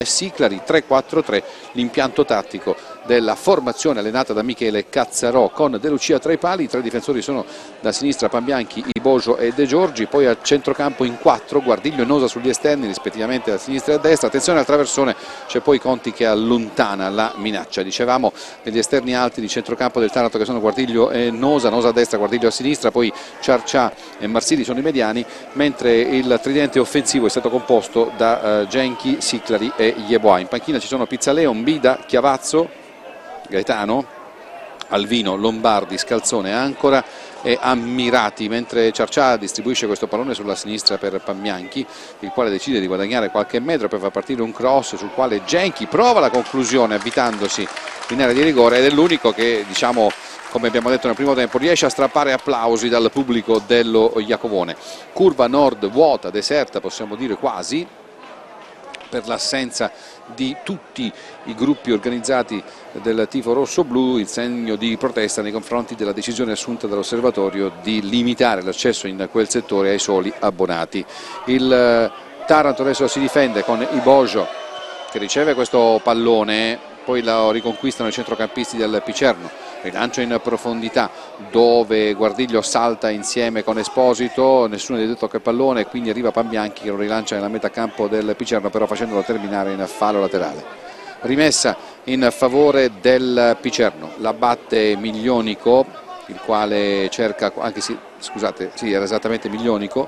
Siclari 3-4-3, l'impianto tattico della formazione allenata da Michele Cazzarò, con De Lucia tra i pali. I tre difensori sono da sinistra Pambianchi, Ibogio e De Giorgi, poi a centrocampo in 4 Guardiglio e Nosa sugli esterni rispettivamente a sinistra e a destra. Attenzione al traversone, c'è poi Conti che allontana la minaccia. Dicevamo degli esterni alti di centrocampo del Taranto che sono Guardiglio e Nosa a destra, Guardiglio a sinistra, poi Ciarcià e Marsili sono i mediani, mentre il tridente offensivo è stato composto da Genchi, Siclari e Yeboah. In panchina ci sono Pizzaleon, Bida, Chiavazzo, Gaetano, Alvino, Lombardi, Scalzone, Ancora e Ammirati, mentre Ciarcià distribuisce questo pallone sulla sinistra per Pambianchi, il quale decide di guadagnare qualche metro per far partire un cross sul quale Genchi prova la conclusione avvitandosi in area di rigore, ed è l'unico che, diciamo, come abbiamo detto nel primo tempo, riesce a strappare applausi dal pubblico dello Iacovone. Curva nord vuota, deserta, possiamo dire quasi, per l'assenza di tutti i gruppi organizzati del tifo rosso-blu, il segno di protesta nei confronti della decisione assunta dall'osservatorio di limitare l'accesso in quel settore ai soli abbonati. Il Taranto adesso si difende con Ibogio che riceve questo pallone, poi lo riconquistano i centrocampisti del Picerno. Rilancio in profondità dove Guardiglio salta insieme con Esposito, nessuno dei due tocca il pallone, quindi arriva Pambianchi che lo rilancia nella metà campo del Picerno, però facendolo terminare in fallo laterale. Rimessa in favore del Picerno, la batte Miglionico, il quale cerca, anche sì, scusate, sì, era esattamente Miglionico,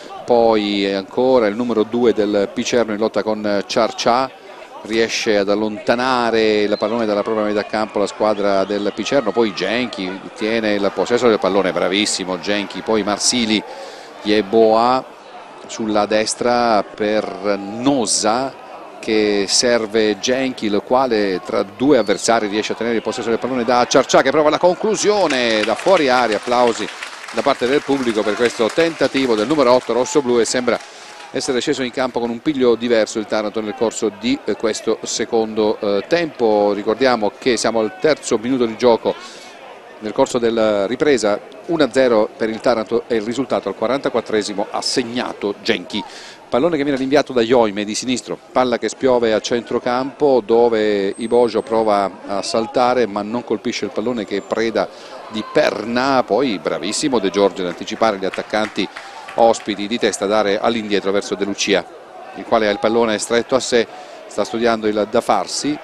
poi ancora il numero 2 del Picerno in lotta con Ciarcià, riesce ad allontanare il pallone dalla propria metà campo la squadra del Picerno, poi Genchi tiene il possesso del pallone, bravissimo Genchi, poi Marsili, Yeboah sulla destra per Nosa che serve Genchi, il quale tra due avversari riesce a tenere il possesso del pallone da Ciarcià che prova la conclusione da fuori area. Applausi da parte del pubblico per questo tentativo del numero 8 rossoblu, e sembra essere sceso in campo con un piglio diverso il Taranto nel corso di questo secondo tempo. Ricordiamo che siamo al terzo minuto di gioco nel corso della ripresa, 1-0 per il Taranto è il risultato. Al 44esimo ha segnato Genchi. Pallone che viene rinviato da Yoime di sinistro, palla che spiove a centrocampo dove Ibogio prova a saltare ma non colpisce il pallone, che è preda di Perna. Poi bravissimo De Giorgi ad anticipare gli attaccanti ospiti di testa, dare all'indietro verso De Lucia, il quale ha il pallone stretto a sé, sta studiando il da farsi.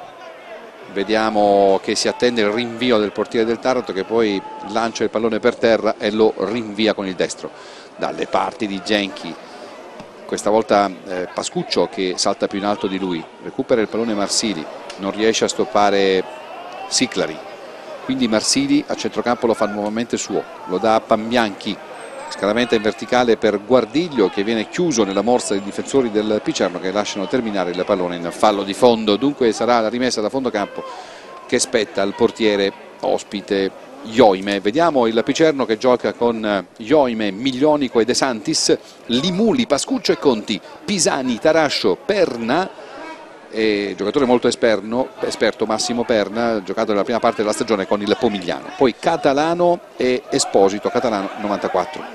Vediamo che si attende il rinvio del portiere del Taranto che poi lancia il pallone per terra e lo rinvia con il destro dalle parti di Genchi. Questa volta Pascuccio che salta più in alto di lui, recupera il pallone Marsili, non riesce a stoppare Siclari, quindi Marsili a centrocampo lo fa nuovamente suo, lo dà a Pambianchi, scalamenta in verticale per Guardiglio che viene chiuso nella morsa dei difensori del Picerno che lasciano terminare il pallone in fallo di fondo. Dunque sarà la rimessa da fondo campo che spetta al portiere ospite Yoime. Vediamo il Picerno che gioca con Yoime, Miglionico e De Santis, Limuli, Pascuccio e Conti, Pisani, Tarascio, Perna, e giocatore molto esperto Massimo Perna, giocato nella prima parte della stagione con il Pomigliano, poi Catalano e Esposito, Catalano 94.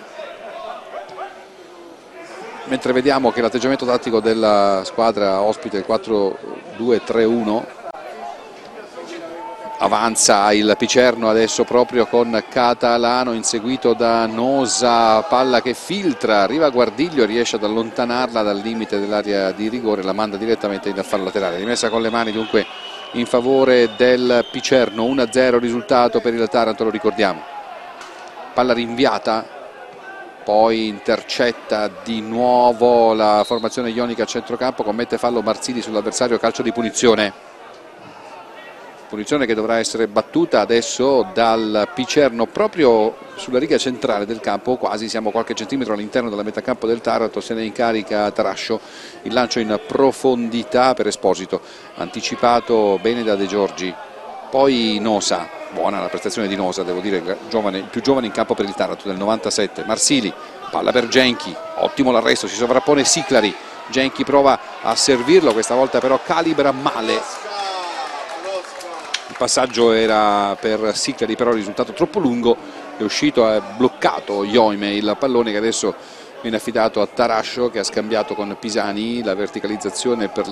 Mentre vediamo che l'atteggiamento tattico della squadra ospite il 4-2-3-1, avanza il Picerno adesso proprio con Catalano inseguito da Nosa, palla che filtra, arriva Guardiglio, riesce ad allontanarla dal limite dell'area di rigore, la manda direttamente in fallo laterale. Rimessa con le mani dunque in favore del Picerno, 1-0 risultato per il Taranto, lo ricordiamo. Palla rinviata, poi intercetta di nuovo la formazione ionica a centrocampo, commette fallo Marsili sull'avversario, calcio di punizione. Punizione che dovrà essere battuta adesso dal Picerno proprio sulla riga centrale del campo, quasi siamo qualche centimetro all'interno della metà campo del Taranto. Se ne incarica Tarascio, il lancio in profondità per Esposito, anticipato bene da De Giorgi, poi Nosa, buona la prestazione di Nosa, devo dire, il più giovane in campo per il Taranto del 97. Marsili, palla per Genchi, ottimo l'arresto, si sovrappone Siclari, Genchi prova a servirlo, questa volta però calibra male. Il passaggio era per Siclari, però il risultato troppo lungo, è uscito, ha bloccato Yoime il pallone che adesso viene affidato a Tarascio che ha scambiato con Pisani, la verticalizzazione per